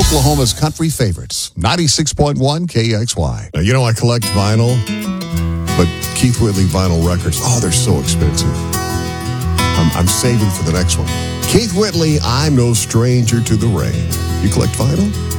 Oklahoma's country favorites, 96.1 KXY. Now, you know I collect vinyl, but Keith Whitley vinyl records, they're so expensive. I'm saving for the next one. Keith Whitley, I'm no stranger to the rain. You collect vinyl?